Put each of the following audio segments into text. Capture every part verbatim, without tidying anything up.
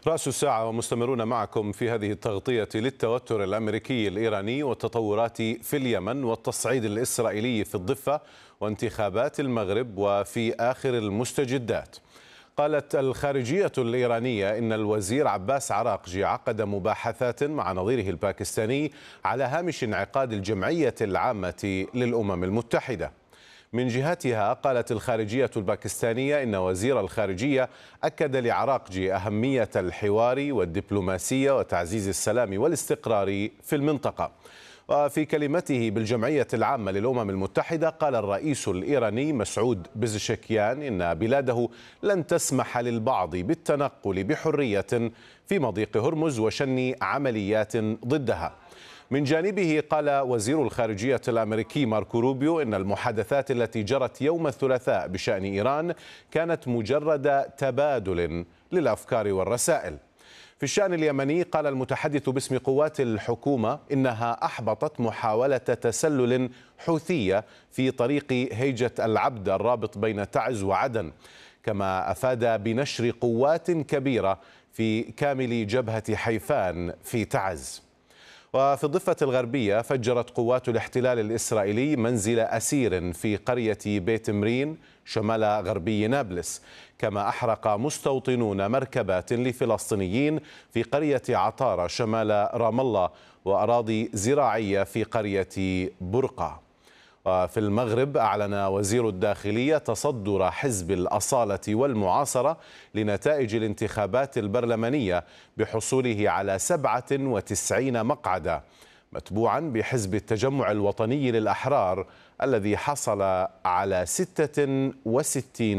رأس الساعة ومستمرون معكم في هذه التغطية للتوتر الأمريكي الإيراني والتطورات في اليمن والتصعيد الإسرائيلي في الضفة وانتخابات المغرب وفي آخر المستجدات. قالت الخارجية الإيرانية إن الوزير عباس عراقجي عقد مباحثات مع نظيره الباكستاني على هامش انعقاد الجمعية العامة للأمم المتحدة. من جهتها قالت الخارجية الباكستانية إن وزير الخارجية أكد لعراقجي أهمية الحوار والدبلوماسية وتعزيز السلام والاستقرار في المنطقة. وفي كلمته بالجمعية العامة للأمم المتحدة قال الرئيس الإيراني مسعود بزشكيان إن بلاده لن تسمح للبعض بالتنقل بحرية في مضيق هرمز وشن عمليات ضدها. من جانبه قال وزير الخارجية الأمريكي ماركو روبيو إن المحادثات التي جرت يوم الثلاثاء بشأن إيران كانت مجرد تبادل للأفكار والرسائل. في الشأن اليمني قال المتحدث باسم قوات الحكومة إنها أحبطت محاولة تسلل حوثية في طريق هيجة العبد الرابط بين تعز وعدن، كما أفاد بنشر قوات كبيرة في كامل جبهة حيفان في تعز. وفي الضفة الغربية فجرت قوات الاحتلال الإسرائيلي منزل أسير في قرية بيت مرين شمال غربي نابلس، كما أحرق مستوطنون مركبات لفلسطينيين في قرية عطارة شمال رام الله وأراضي زراعية في قرية برقة. وفي المغرب أعلن وزير الداخلية تصدر حزب الأصالة والمعاصرة لنتائج الانتخابات البرلمانية بحصوله على سبعة وتسعين مقعدا، متبوعا بحزب التجمع الوطني للأحرار الذي حصل على ستة وستين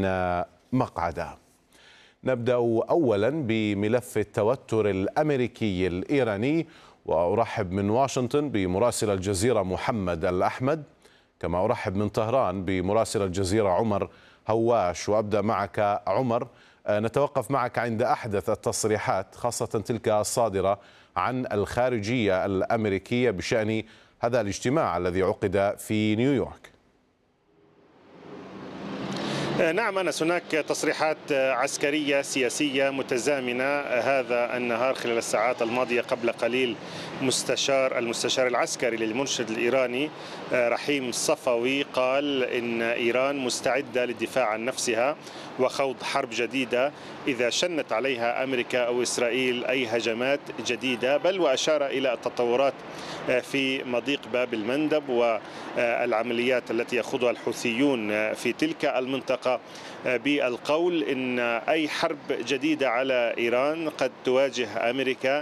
مقعدا. نبدأ أولا بملف التوتر الأمريكي الإيراني، وأرحب من واشنطن بمراسل الجزيرة محمد الأحمد، كما أرحب من طهران بمراسل الجزيرة عمر هواش. وأبدأ معك عمر، نتوقف معك عند أحدث التصريحات خاصة تلك الصادرة عن الخارجية الأمريكية بشأن هذا الاجتماع الذي عقد في نيويورك. نعم أنس، هناك تصريحات عسكرية سياسية متزامنة هذا النهار. خلال الساعات الماضية قبل قليل مستشار المستشار العسكري للمرشد الإيراني رحيم الصفوي قال إن إيران مستعدة للدفاع عن نفسها وخوض حرب جديدة إذا شنت عليها أمريكا أو إسرائيل أي هجمات جديدة، بل وأشار إلى التطورات في مضيق باب المندب والعمليات التي يخوضها الحوثيون في تلك المنطقة، بالقول إن أي حرب جديدة على إيران قد تواجه أمريكا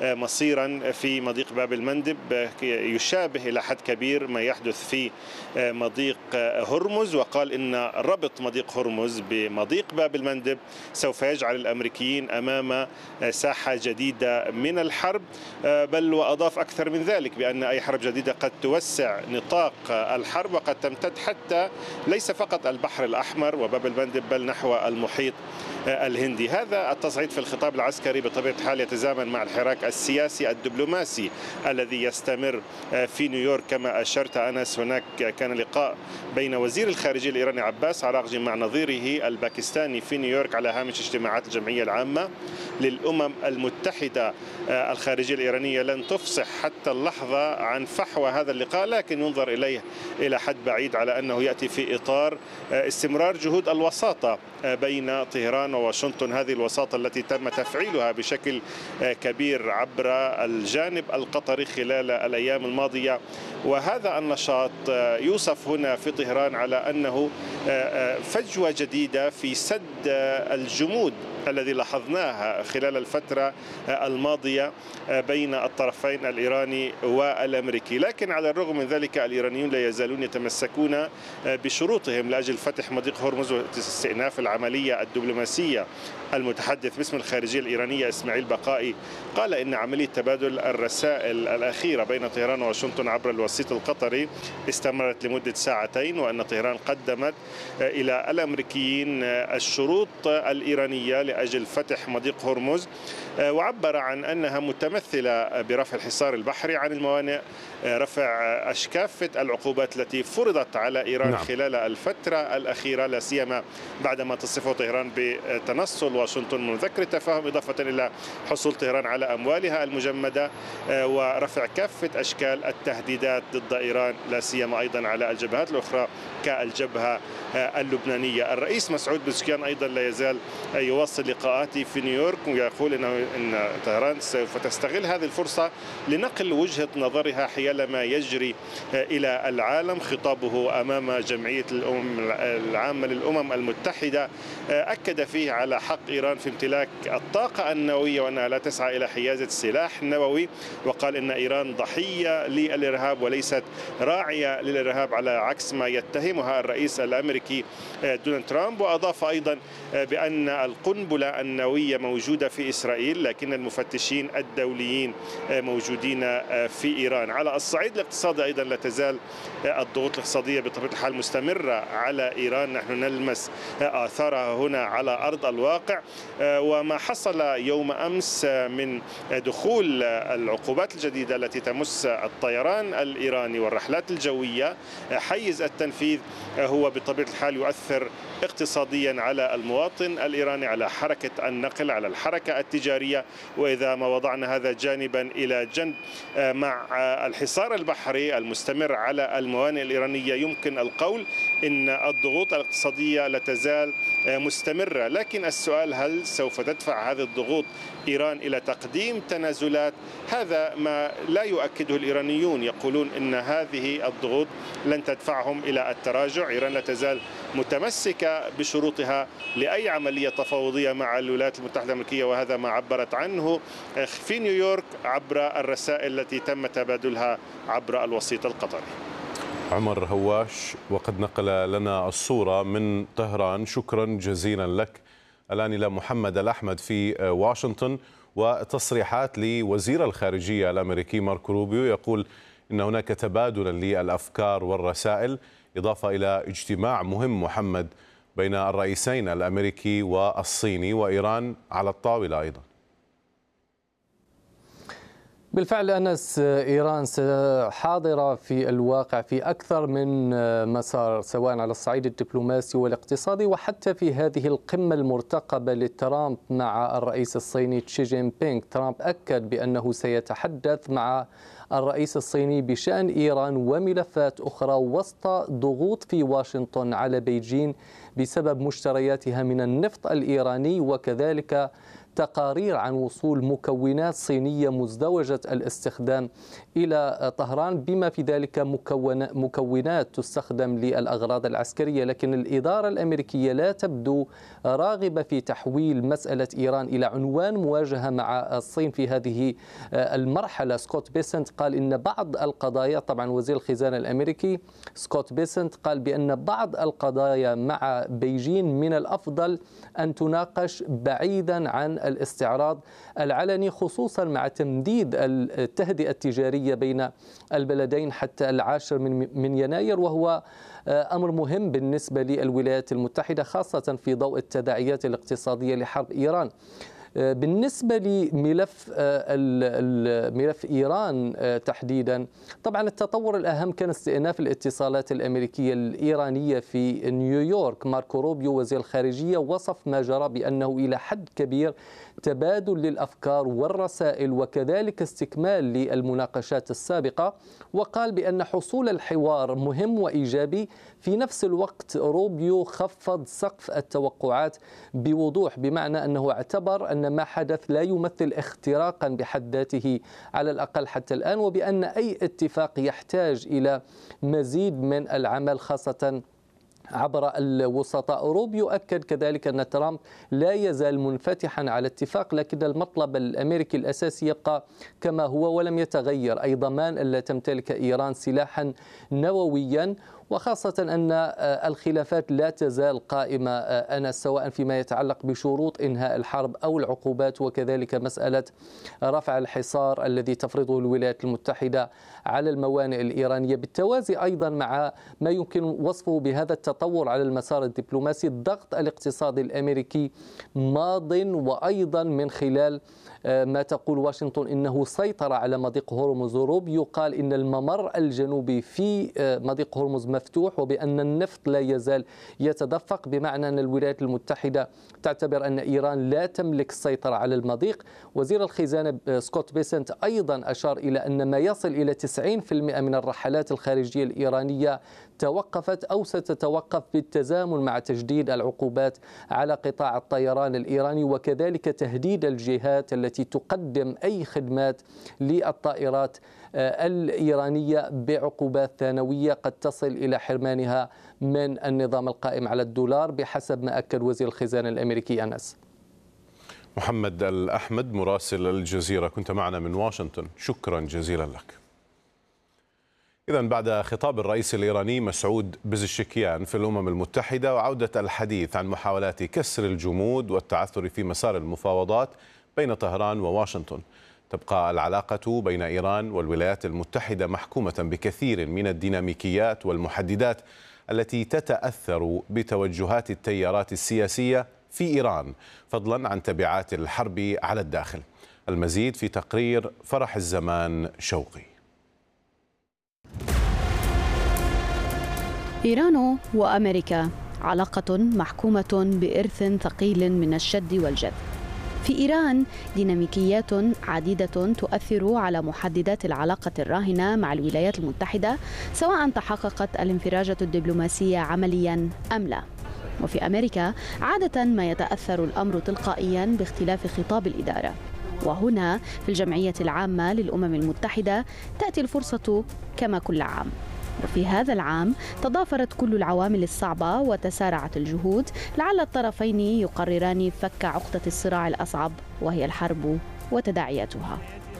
مصيرا في مضيق باب المندب يشابه إلى حد كبير ما يحدث في مضيق هرمز. وقال إن ربط مضيق هرمز بمضيق باب المندب سوف يجعل الأمريكيين أمام ساحة جديدة من الحرب، بل وأضاف أكثر من ذلك بأن أي حرب جديدة قد توسع نطاق الحرب وقد تمتد حتى ليس فقط البحر الأحمر وباب المندب بل نحو المحيط الهندي. هذا التصعيد في الخطاب العسكري بطبيعة الحال يتزامن مع الحراك السياسي الدبلوماسي الذي يستمر في نيويورك. كما أشرت أنس، هناك كان لقاء بين وزير الخارجية الإيراني عباس عراقجي مع نظيره الباكستاني في نيويورك على هامش اجتماعات الجمعية العامة للأمم المتحدة. الخارجية الإيرانية لن تفصح حتى اللحظة عن فحوى هذا اللقاء، لكن ينظر إليه إلى حد بعيد على أنه يأتي في إطار استمرار جهود الوساطة بين طهران وواشنطن، هذه الوساطة التي تم تفعيلها بشكل كبير عبر الجانب القطري خلال الأيام الماضية. وهذا النشاط يوصف هنا في طهران على أنه فجوة جديدة في سد الجمود الذي لاحظناها خلال الفترة الماضية بين الطرفين الإيراني والأمريكي. لكن على الرغم من ذلك الإيرانيون لا يزالون يتمسكون بشروطهم لأجل فتح مضيق هرمز واستئناف العملية الدبلوماسية. المتحدث باسم الخارجية الإيرانية إسماعيل بقائي قال إن عملية تبادل الرسائل الأخيرة بين طهران وواشنطن عبر الوسيط القطري استمرت لمدة ساعتين، وأن طهران قدمت إلى الأمريكيين الشروط الإيرانية لأجل فتح مضيق هرمز، وعبر عن أنها متمثلة برفع الحصار البحري عن الموانئ، رفع كافة العقوبات التي فرضت على إيران نعم. خلال الفترة الأخيرة، لا سيما بعدما تصفه طهران تنصل واشنطن من مذكرة تفاهم، إضافة إلى حصول طهران على أموالها المجمدة ورفع كافة أشكال التهديدات ضد إيران، لا سيما أيضا على الجبهات الأخرى كالجبهة اللبنانية. الرئيس مسعود بزشكيان أيضا لا يزال يواصل لقاءاته في نيويورك، ويقول إنه إن طهران سوف تستغل هذه الفرصة لنقل وجهة نظرها حيال ما يجري إلى العالم. خطابه أمام جمعية الأمم العامة للأمم المتحدة أكد فيه على حق إيران في امتلاك الطاقة النووية وأنها لا تسعى إلى حيازة سلاح نووي، وقال إن إيران ضحية للإرهاب وليست راعية للإرهاب على عكس ما يتهمها الرئيس الأمركي دونالد ترامب. وأضاف أيضا بأن القنبلة النووية موجودة في إسرائيل لكن المفتشين الدوليين موجودين في إيران. على الصعيد الاقتصادي أيضا لا تزال الضغوط الاقتصادية بطبيعة الحال مستمرة على إيران، نحن نلمس آثارها هنا على أرض الواقع. وما حصل يوم أمس من دخول العقوبات الجديدة التي تمس الطيران الإيراني والرحلات الجوية حيز التنفيذ هو بطبيعة الحال يؤثر اقتصاديا على المواطن الإيراني، على حركة النقل، على الحركة التجارية. وإذا ما وضعنا هذا جانبا إلى جنب مع الحصار البحري المستمر على الموانئ الإيرانية، يمكن القول إن الضغوط الاقتصادية لا تزال مستمرة. لكن السؤال هل سوف تدفع هذه الضغوط إيران إلى تقديم تنازلات؟ هذا ما لا يؤكده الإيرانيون، يقولون إن هذه الضغوط لن تدفعهم إلى التراجع. إيران لا تزال متمسكة بشروطها لأي عملية تفاوضية مع الولايات المتحدة الأمريكية، وهذا ما عبرت عنه في نيويورك عبر الرسائل التي تم تبادلها عبر الوسيط القطري. عمر هواش، وقد نقل لنا الصورة من طهران. شكرا جزيلا لك. الآن إلى محمد الأحمد في واشنطن، وتصريحات لوزير الخارجية الأمريكي ماركو روبيو يقول إن هناك تبادلا للأفكار والرسائل، إضافة إلى اجتماع مهم محمد بين الرئيسين الأمريكي والصيني وإيران على الطاولة أيضا. بالفعل أنس، إيران حاضرة في الواقع في أكثر من مسار، سواء على الصعيد الدبلوماسي والاقتصادي وحتى في هذه القمة المرتقبة لترامب مع الرئيس الصيني شي جين بينغ. ترامب أكد بأنه سيتحدث مع الرئيس الصيني بشأن إيران وملفات أخرى وسط ضغوط في واشنطن على بيجين بسبب مشترياتها من النفط الإيراني، وكذلك تقارير عن وصول مكونات صينية مزدوجة الاستخدام إلى طهران، بما في ذلك مكونات تستخدم للأغراض العسكرية. لكن الإدارة الأمريكية لا تبدو راغبة في تحويل مسألة إيران إلى عنوان مواجهة مع الصين في هذه المرحلة. سكوت بيسنت قال إن بعض القضايا، طبعا وزير الخزانة الأمريكي سكوت بيسنت قال بأن بعض القضايا مع بيجين من الأفضل أن تناقش بعيدا عن الاستعراض العلني، خصوصا مع تمديد التهدئة التجارية بين البلدين حتى العاشر من من يناير، وهو أمر مهم بالنسبة للولايات المتحدة خاصة في ضوء التداعيات الاقتصادية لحرب إيران. بالنسبة لملف ملف إيران تحديدا، طبعا التطور الأهم كان استئناف الاتصالات الأمريكية الإيرانية في نيويورك. ماركو روبيو وزير الخارجية وصف ما جرى بأنه إلى حد كبير تبادل للأفكار والرسائل وكذلك استكمال للمناقشات السابقة، وقال بأن حصول الحوار مهم وإيجابي. في نفس الوقت روبيو خفض سقف التوقعات بوضوح، بمعنى أنه اعتبر أن ما حدث لا يمثل اختراقا بحد ذاته على الأقل حتى الآن، وبأن أي اتفاق يحتاج إلى مزيد من العمل خاصة عبر الوسطاء. روبيو أكد كذلك أن ترامب لا يزال منفتحا على اتفاق، لكن المطلب الأمريكي الأساسي يبقى كما هو ولم يتغير، أي ضمان ألا تمتلك إيران سلاحا نوويا، وخاصة أن الخلافات لا تزال قائمة أنا سواء فيما يتعلق بشروط إنهاء الحرب أو العقوبات، وكذلك مسألة رفع الحصار الذي تفرضه الولايات المتحدة على الموانئ الإيرانية، بالتوازي أيضا مع ما يمكن وصفه بهذا التطور على المسار الدبلوماسي. الضغط الاقتصادي الأمريكي ماض، وأيضا من خلال ما تقول واشنطن إنه سيطر على مضيق هرمز. روبيو قال إن الممر الجنوبي في مضيق هرمز مفتوح وبأن النفط لا يزال يتدفق، بمعنى أن الولايات المتحدة تعتبر أن إيران لا تملك السيطرة على المضيق. وزير الخزانة سكوت بيسنت أيضا أشار إلى أن ما يصل إلى تسعين بالمئة من الرحلات الخارجية الإيرانية توقفت أو ستتوقف بالتزامن مع تجديد العقوبات على قطاع الطيران الإيراني، وكذلك تهديد الجهات التي تقدم أي خدمات للطائرات الإيرانية بعقوبات ثانوية قد تصل إلى حرمانها من النظام القائم على الدولار، بحسب ما أكد وزير الخزانة الأمريكي أنس. محمد الأحمد مراسل الجزيرة كنت معنا من واشنطن، شكرا جزيلا لك. إذن بعد خطاب الرئيس الإيراني مسعود بزشكيان في الأمم المتحدة وعودة الحديث عن محاولات كسر الجمود والتعثر في مسار المفاوضات بين طهران وواشنطن، تبقى العلاقة بين إيران والولايات المتحدة محكومة بكثير من الديناميكيات والمحددات التي تتأثر بتوجهات التيارات السياسية في إيران، فضلا عن تبعات الحرب على الداخل. المزيد في تقرير فرح الزمان شوقي. إيران وأمريكا علاقة محكومة بإرث ثقيل من الشد والجذب. في إيران ديناميكيات عديدة تؤثر على محددات العلاقة الراهنة مع الولايات المتحدة، سواء تحققت الانفراجة الدبلوماسية عمليا أم لا. وفي أمريكا عادة ما يتأثر الأمر تلقائيا باختلاف خطاب الإدارة، وهنا في الجمعية العامة للأمم المتحدة تأتي الفرصة كما كل عام. وفي هذا العام تضافرت كل العوامل الصعبة وتسارعت الجهود لعل الطرفين يقرران فك عقدة الصراع الأصعب، وهي الحرب وتداعياتها.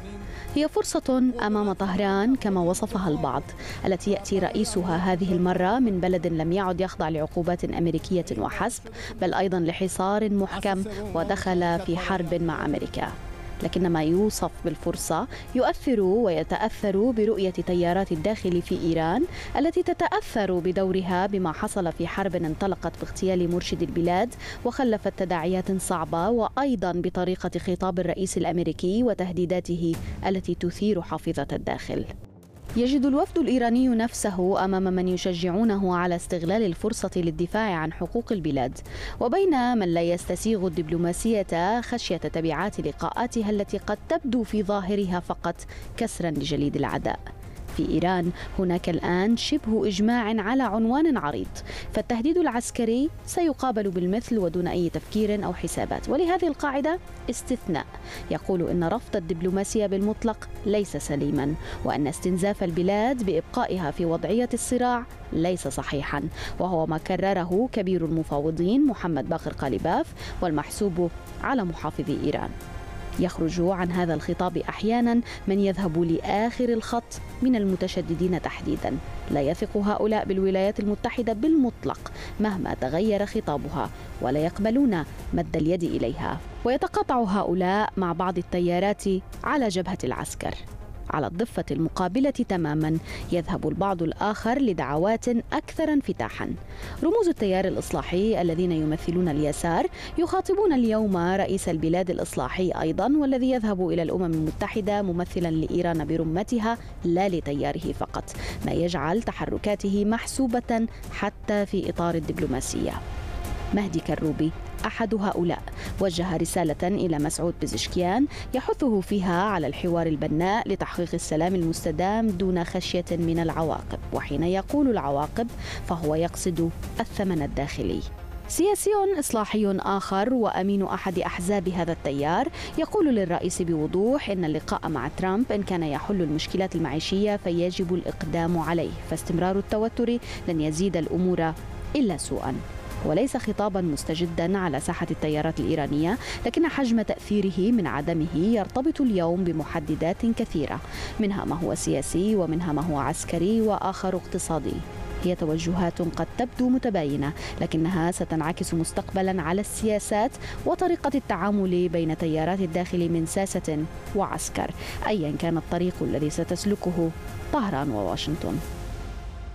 هي فرصة أمام طهران كما وصفها البعض، التي يأتي رئيسها هذه المرة من بلد لم يعد يخضع لعقوبات أمريكية وحسب، بل أيضا لحصار محكم ودخل في حرب مع أمريكا. لكن ما يوصف بالفرصة يؤثر ويتأثر برؤية تيارات الداخل في إيران، التي تتأثر بدورها بما حصل في حرب انطلقت باغتيال مرشد البلاد وخلفت تداعيات صعبة، وأيضا بطريقة خطاب الرئيس الأمريكي وتهديداته التي تثير حافظة الداخل. يجد الوفد الإيراني نفسه أمام من يشجعونه على استغلال الفرصة للدفاع عن حقوق البلاد، وبين من لا يستسيغ الدبلوماسية خشية تبعات لقاءاتها التي قد تبدو في ظاهرها فقط كسرا لجليد العداء. في إيران هناك الآن شبه إجماع على عنوان عريض، فالتهديد العسكري سيقابل بالمثل ودون أي تفكير أو حسابات، ولهذه القاعدة استثناء يقول إن رفض الدبلوماسية بالمطلق ليس سليما، وأن استنزاف البلاد بإبقائها في وضعية الصراع ليس صحيحا، وهو ما كرره كبير المفاوضين محمد باقر قالباف والمحسوب على محافظي إيران. يخرج عن هذا الخطاب أحيانا من يذهب لآخر الخط من المتشددين تحديدا، لا يثق هؤلاء بالولايات المتحدة بالمطلق مهما تغير خطابها، ولا يقبلون مد اليد إليها، ويتقاطع هؤلاء مع بعض التيارات على جبهة العسكر. على الضفة المقابلة تماما يذهب البعض الآخر لدعوات أكثر انفتاحا. رموز التيار الإصلاحي الذين يمثلون اليسار يخاطبون اليوم رئيس البلاد الإصلاحي أيضا، والذي يذهب إلى الأمم المتحدة ممثلا لإيران برمتها لا لتياره فقط، ما يجعل تحركاته محسوبة حتى في إطار الدبلوماسية. مهدي كروبي أحد هؤلاء وجه رسالة إلى مسعود بزشكيان يحثه فيها على الحوار البناء لتحقيق السلام المستدام دون خشية من العواقب، وحين يقول العواقب فهو يقصد الثمن الداخلي. سياسي إصلاحي آخر وأمين أحد أحزاب هذا التيار يقول للرئيس بوضوح إن اللقاء مع ترامب إن كان يحل المشكلات المعيشية فيجب الإقدام عليه، فاستمرار التوتر لن يزيد الأمور إلا سوءا. وليس خطابا مستجدا على ساحة التيارات الإيرانية، لكن حجم تأثيره من عدمه يرتبط اليوم بمحددات كثيرة، منها ما هو سياسي ومنها ما هو عسكري وآخر اقتصادي. هي توجهات قد تبدو متباينة، لكنها ستنعكس مستقبلا على السياسات وطريقة التعامل بين تيارات الداخل من ساسة وعسكر، أيا كان الطريق الذي ستسلكه طهران وواشنطن.